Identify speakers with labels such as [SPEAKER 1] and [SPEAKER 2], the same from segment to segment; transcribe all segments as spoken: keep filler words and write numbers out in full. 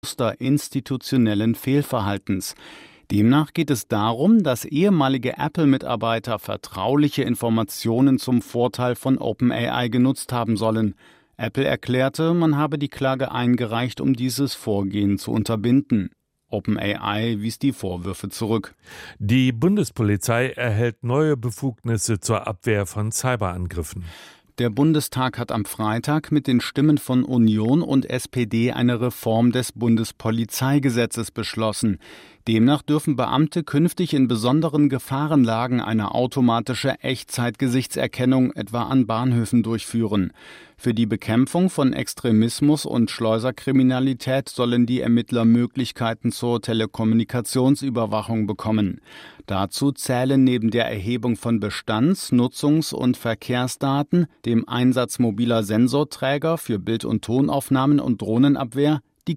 [SPEAKER 1] Muster institutionellen Fehlverhaltens. Demnach geht es darum, dass ehemalige Apple-Mitarbeiter vertrauliche Informationen zum Vorteil von OpenAI genutzt haben sollen. Apple erklärte, man habe die Klage eingereicht, um dieses Vorgehen zu unterbinden. OpenAI wies die Vorwürfe zurück.
[SPEAKER 2] Die Bundespolizei erhält neue Befugnisse zur Abwehr von Cyberangriffen.
[SPEAKER 1] Der Bundestag hat am Freitag mit den Stimmen von Union und S P D eine Reform des Bundespolizeigesetzes beschlossen. Demnach dürfen Beamte künftig in besonderen Gefahrenlagen eine automatische Echtzeitgesichtserkennung etwa an Bahnhöfen durchführen. Für die Bekämpfung von Extremismus und Schleuserkriminalität sollen die Ermittler Möglichkeiten zur Telekommunikationsüberwachung bekommen. Dazu zählen neben der Erhebung von Bestands-, Nutzungs- und Verkehrsdaten, dem Einsatz mobiler Sensorträger für Bild- und Tonaufnahmen und Drohnenabwehr, die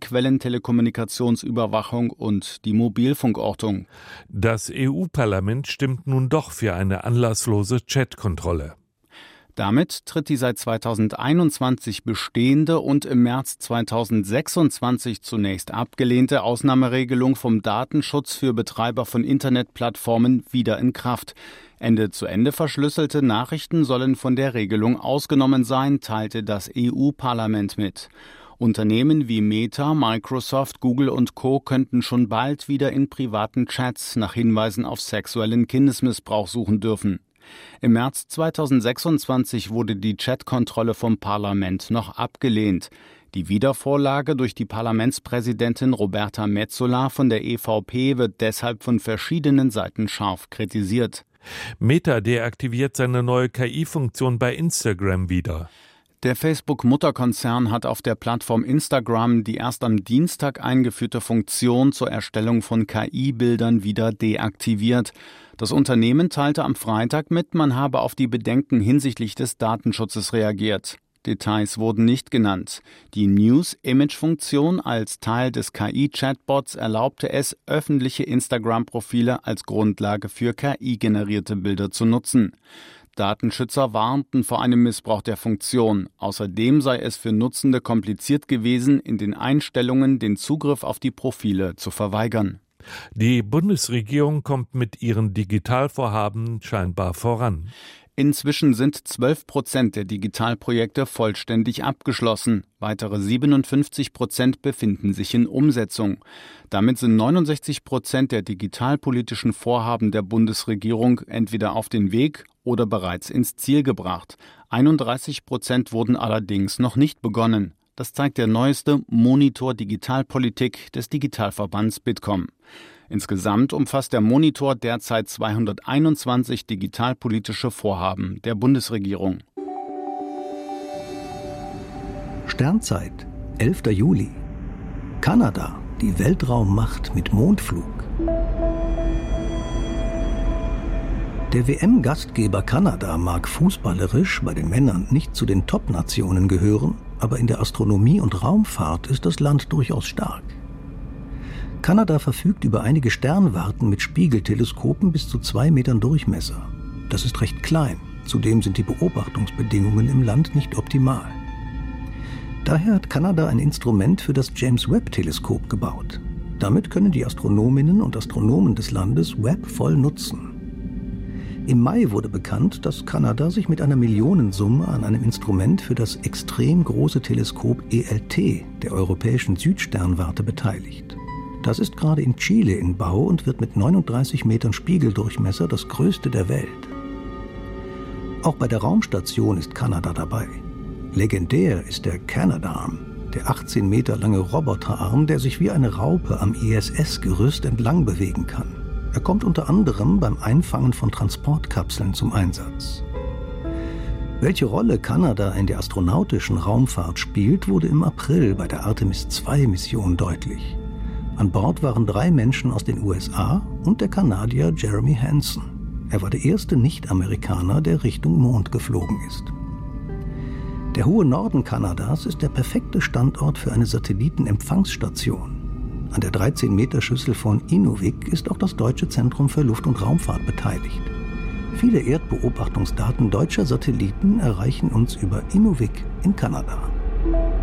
[SPEAKER 1] Quellentelekommunikationsüberwachung und die Mobilfunkortung.
[SPEAKER 2] Das E U-Parlament stimmt nun doch für eine anlasslose Chatkontrolle.
[SPEAKER 1] Damit tritt die seit zweitausendeinundzwanzig bestehende und im März zweitausendsechsundzwanzig zunächst abgelehnte Ausnahmeregelung vom Datenschutz für Betreiber von Internetplattformen wieder in Kraft. Ende zu Ende verschlüsselte Nachrichten sollen von der Regelung ausgenommen sein, teilte das E U-Parlament mit. Unternehmen wie Meta, Microsoft, Google und Co. könnten schon bald wieder in privaten Chats nach Hinweisen auf sexuellen Kindesmissbrauch suchen dürfen. Im März zweitausendsechsundzwanzig wurde die Chatkontrolle vom Parlament noch abgelehnt. Die Wiedervorlage durch die Parlamentspräsidentin Roberta Metsola von der E V P wird deshalb von verschiedenen Seiten scharf kritisiert.
[SPEAKER 2] Meta deaktiviert seine neue K I-Funktion bei Instagram wieder.
[SPEAKER 1] Der Facebook-Mutterkonzern hat auf der Plattform Instagram die erst am Dienstag eingeführte Funktion zur Erstellung von K I-Bildern wieder deaktiviert. Das Unternehmen teilte am Freitag mit, man habe auf die Bedenken hinsichtlich des Datenschutzes reagiert. Details wurden nicht genannt. Die News-Image-Funktion als Teil des K I-Chatbots erlaubte es, öffentliche Instagram-Profile als Grundlage für K I-generierte Bilder zu nutzen. Datenschützer warnten vor einem Missbrauch der Funktion. Außerdem sei es für Nutzende kompliziert gewesen, in den Einstellungen den Zugriff auf die Profile zu verweigern.
[SPEAKER 2] Die Bundesregierung kommt mit ihren Digitalvorhaben scheinbar voran.
[SPEAKER 1] Inzwischen sind zwölf Prozent der Digitalprojekte vollständig abgeschlossen. Weitere siebenundfünfzig Prozent befinden sich in Umsetzung. Damit sind neunundsechzig Prozent der digitalpolitischen Vorhaben der Bundesregierung entweder auf den Weg oder bereits ins Ziel gebracht. einunddreißig Prozent wurden allerdings noch nicht begonnen. Das zeigt der neueste Monitor Digitalpolitik des Digitalverbands Bitkom. Insgesamt umfasst der Monitor derzeit zweihunderteinundzwanzig digitalpolitische Vorhaben der Bundesregierung.
[SPEAKER 3] Sternzeit, elfter Juli. Kanada, die Weltraummacht mit Mondflug. Der W M-Gastgeber Kanada mag fußballerisch bei den Männern nicht zu den Top-Nationen gehören, aber in der Astronomie und Raumfahrt ist das Land durchaus stark. Kanada verfügt über einige Sternwarten mit Spiegelteleskopen bis zu zwei Metern Durchmesser. Das ist recht klein, zudem sind die Beobachtungsbedingungen im Land nicht optimal. Daher hat Kanada ein Instrument für das James-Webb-Teleskop gebaut. Damit können die Astronominnen und Astronomen des Landes Webb voll nutzen. Im Mai wurde bekannt, dass Kanada sich mit einer Millionensumme an einem Instrument für das extrem große Teleskop E L T der europäischen Südsternwarte beteiligt. Das ist gerade in Chile in Bau und wird mit neununddreißig Metern Spiegeldurchmesser das größte der Welt. Auch bei der Raumstation ist Kanada dabei. Legendär ist der Canadarm, der achtzehn Meter lange Roboterarm, der sich wie eine Raupe am I S S-Gerüst entlang bewegen kann. Er kommt unter anderem beim Einfangen von Transportkapseln zum Einsatz. Welche Rolle Kanada in der astronautischen Raumfahrt spielt, wurde im April bei der Artemis zwei Mission deutlich. An Bord waren drei Menschen aus den U S A und der Kanadier Jeremy Hansen. Er war der erste Nicht-Amerikaner, der Richtung Mond geflogen ist. Der hohe Norden Kanadas ist der perfekte Standort für eine Satellitenempfangsstation. An der dreizehn Meter Schüssel von Inuvik ist auch das Deutsche Zentrum für Luft- und Raumfahrt beteiligt. Viele Erdbeobachtungsdaten deutscher Satelliten erreichen uns über Inuvik in Kanada.